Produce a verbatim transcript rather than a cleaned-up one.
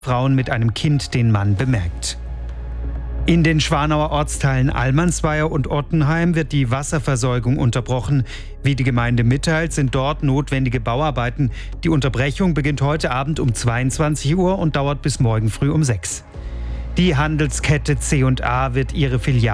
Frauen mit einem Kind den Mann bemerkt. In den Schwanauer Ortsteilen Allmannsweier und Ottenheim wird die Wasserversorgung unterbrochen. Wie die Gemeinde mitteilt, sind dort notwendige Bauarbeiten. Die Unterbrechung beginnt heute Abend um zweiundzwanzig Uhr und dauert bis morgen früh um sechs. Die Handelskette C und A wird ihre Filiale